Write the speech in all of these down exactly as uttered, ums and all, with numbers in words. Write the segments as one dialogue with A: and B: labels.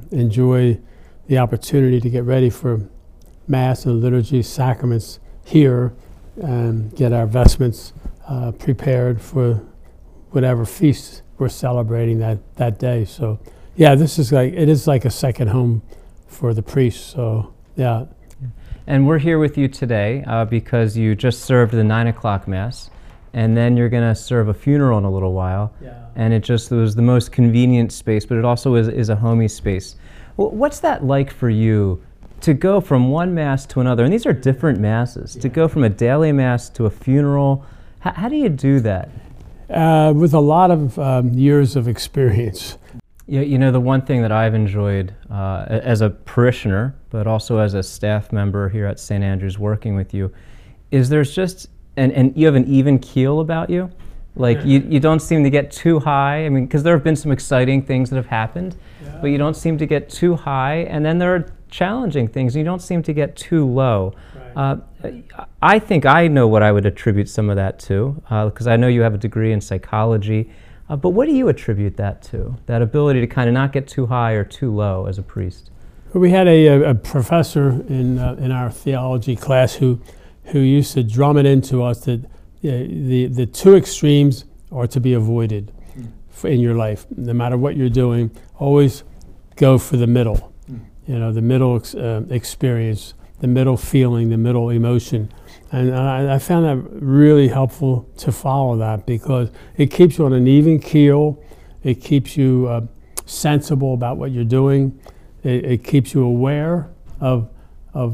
A: enjoy the opportunity to get ready for Mass and liturgy, sacraments here, and get our vestments uh, prepared for whatever feast we're celebrating that, that day. So yeah, this is like, it is like a second home for the priests. So yeah.
B: And we're here with you today uh, because you just served the nine o'clock Mass, and then you're going to serve a funeral in a little while.
A: Yeah.
B: And it just was the most convenient space, but it also is, is a homey space. Well, what's that like for you to go from one Mass to another? And these are different Masses. Yeah. To go from a daily Mass to a funeral, H- how do you do that?
A: Uh, with a lot of um, years of experience.
B: Yeah, you know, the one thing that I've enjoyed uh, as a parishioner, but also as a staff member here at Saint Andrew's working with you, is there's just, and, and you have an even keel about you. Like, you, you don't seem to get too high. I mean, because there have been some exciting things that have happened, yeah. but you don't seem to get too high. And then there are challenging things, and you don't seem to get too low. Right. Uh, I think I know what I would attribute some of that to, because uh, I know you have a degree in psychology. Uh, but what do you attribute that to, that ability to kind of not get too high or too low as a priest?
A: We had a, a professor in uh, in our theology class who who used to drum it into us that uh, the the two extremes are to be avoided mm. in your life. No matter what you're doing, always go for the middle. Mm. You know, the middle ex- uh, experience, the middle feeling, the middle emotion. And I, I found that really helpful to follow that, because it keeps you on an even keel. It keeps you uh, sensible about what you're doing. It, it keeps you aware of of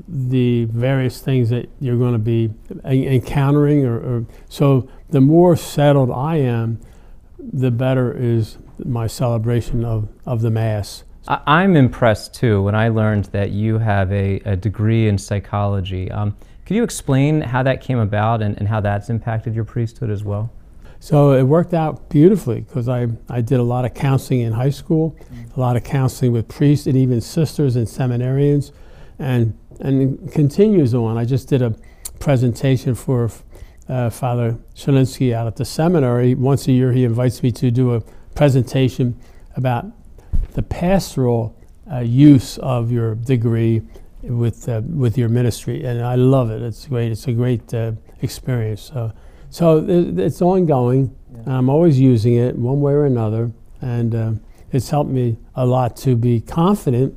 A: the various things that you're going to be encountering. Or, or so the more settled I am, the better is my celebration of, of the Mass.
B: I, I'm impressed too when I learned that you have a, a degree in psychology. Um, Could you explain how that came about and, and how that's impacted your priesthood as well?
A: So it worked out beautifully, because I, I did a lot of counseling in high school, a lot of counseling with priests and even sisters and seminarians, and and it continues on. I just did a presentation for uh, Father Shalinsky out at the seminary. Once a year he invites me to do a presentation about the pastoral uh, use of your degree with uh, with your ministry, and I love it. It's great. It's a great uh, experience. So, so it, it's ongoing. Yeah. And I'm always using it one way or another, and uh, it's helped me a lot to be confident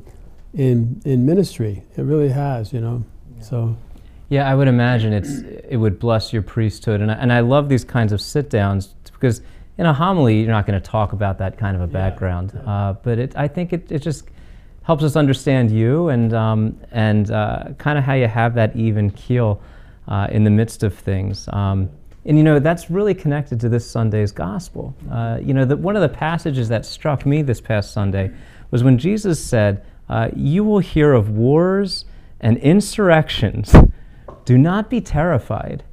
A: in in ministry. It really has, you know. Yeah. So,
B: yeah, I would imagine it's it would bless your priesthood, and I, and I love these kinds of sit downs, because in a homily you're not going to talk about that kind of a background, yeah. uh, but it I think it it just helps us understand you, and um, and uh, kind of how you have that even keel uh, in the midst of things. Um, and you know, that's really connected to this Sunday's gospel. Uh, you know, that one of the passages that struck me this past Sunday was when Jesus said, uh, "You will hear of wars and insurrections. Do not be terrified."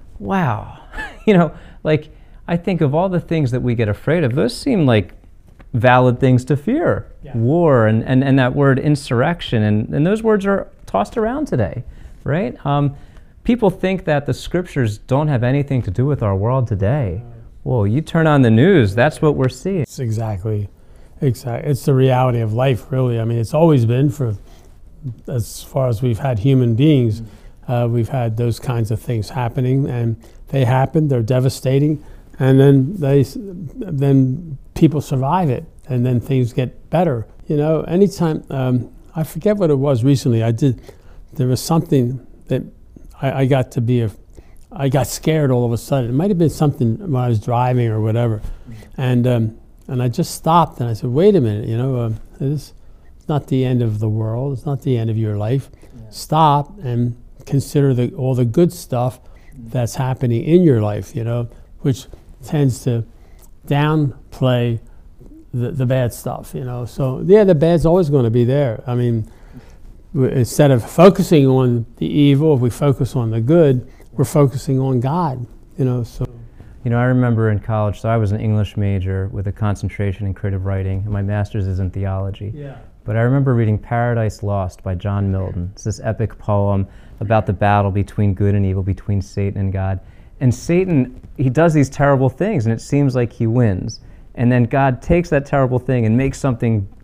B: Wow. You know, like, I think of all the things that we get afraid of, those seem like valid things to fear. Yeah. War and, and, and that word insurrection, and, and those words are tossed around today, right? Um, people think that the scriptures don't have anything to do with our world today. Well, you turn on the news, that's what we're seeing.
A: It's exactly, exactly. It's the reality of life, really. I mean, it's always been, for as far as we've had human beings, mm-hmm. uh, we've had those kinds of things happening, and they happen, they're devastating, and then they, then people survive it, and then things get better. You know, anytime, um, I forget what it was recently, I did, there was something that I, I got to be, a, I got scared all of a sudden. It might have been something when I was driving or whatever. Mm-hmm. And um, and I just stopped and I said, wait a minute, you know, uh, this, it's not the end of the world, it's not the end of your life. Yeah. Stop and consider the, all the good stuff mm-hmm. that's happening in your life, you know, which tends to downplay the, the bad stuff, you know. So yeah, the bad's always going to be there. I mean, instead of focusing on the evil, if we focus on the good, we're focusing on God, you know. So,
B: you know, I remember in college, so I was an English major with a concentration in creative writing, and my master's is in theology. Yeah. But I remember reading Paradise Lost by John Milton. It's this epic poem about the battle between good and evil, between Satan and God. And Satan, he does these terrible things, and it seems like he wins. And then God takes that terrible thing and makes something